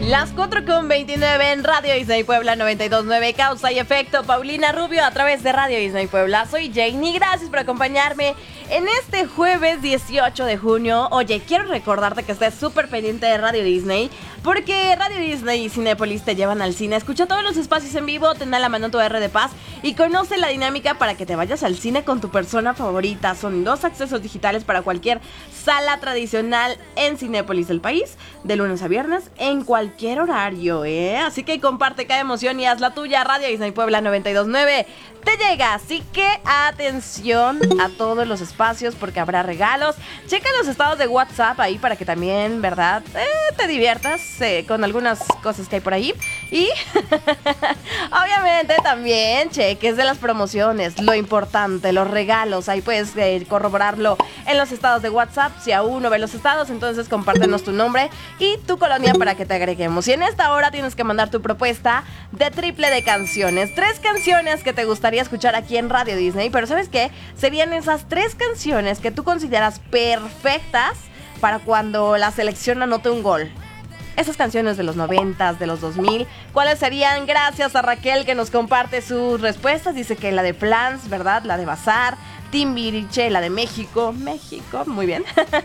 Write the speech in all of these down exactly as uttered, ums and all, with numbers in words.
Las cuatro con veintinueve en Radio Disney Puebla noventa y dos punto nueve, Causa y Efecto. Paulina Rubio a través de Radio Disney Puebla. Soy Janie, gracias por acompañarme en este jueves dieciocho de junio. Oye, quiero recordarte que estés súper pendiente de Radio Disney, porque Radio Disney y Cinépolis te llevan al cine. Escucha todos los espacios en vivo, ten a la mano tu R de Paz y conoce la dinámica para que te vayas al cine con tu persona favorita. Son dos accesos digitales para cualquier sala tradicional en Cinépolis del país, de lunes a viernes, en cualquier horario, ¿eh? Así que comparte cada emoción y haz la tuya. Radio Disney Puebla noventa y dos punto nueve te llega, así que atención a todos los espacios porque habrá regalos. Checa los estados de WhatsApp ahí para que también, ¿verdad? Eh, te diviertas eh, con algunas cosas que hay por ahí. Y obviamente también cheques de las promociones, lo importante, los regalos. Ahí puedes eh, corroborarlo en los estados de WhatsApp. Si aún no ves los estados, entonces compártenos tu nombre y tu colonia para que te agreguemos. Y en esta hora tienes que mandar tu propuesta de triple de canciones. Tres canciones que te gustaría escuchar aquí en Radio Disney, pero ¿sabes qué? Serían esas tres canciones que tú consideras perfectas para cuando la selección anote un gol. Esas canciones de los noventas, de los dos mil, ¿cuáles serían? Gracias a Raquel que nos comparte sus respuestas. Dice que la de Flans, ¿verdad? La de Bazar, Timbiriche, la de México. México, muy bien.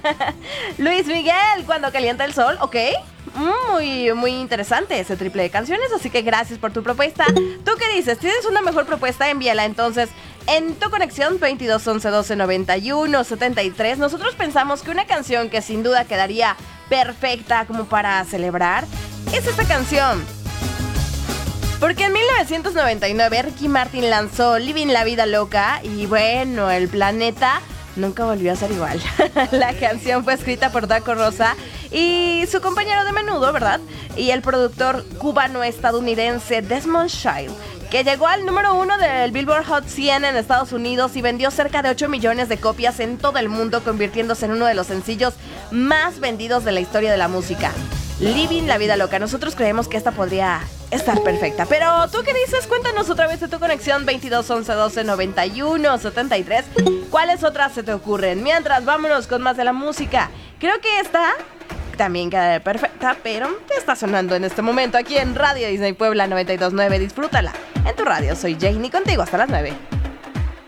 Luis Miguel, Cuando calienta el sol, ok. Muy, muy interesante ese triple de canciones, así que gracias por tu propuesta. ¿Tú qué dices? ¿Tienes una mejor propuesta? Envíala entonces en tu conexión veintidós once doce noventa y uno setenta y tres. Nosotros pensamos que una canción que sin duda quedaría perfecta como para celebrar es esta canción. Porque en mil novecientos noventa y nueve Ricky Martin lanzó Living la Vida Loca y bueno, el planeta nunca volvió a ser igual. La canción fue escrita por Daco Rosa y su compañero de menudo, ¿verdad? Y el productor cubano-estadounidense Desmond Child, que llegó al número uno del Billboard Hot cien en Estados Unidos y vendió cerca de ocho millones de copias en todo el mundo, convirtiéndose en uno de los sencillos más vendidos de la historia de la música. Living la Vida Loca. Nosotros creemos que esta podría estar perfecta. Pero ¿tú qué dices? Cuéntanos otra vez de tu conexión veintidós once doce noventa y uno setenta y tres. ¿Cuáles otras se te ocurren? Mientras, vámonos con más de la música. Creo que esta también queda perfecta, pero te está sonando en este momento aquí en Radio Disney Puebla noventa y dos punto nueve. Disfrútala en tu radio. Soy Janie, contigo hasta las nueve.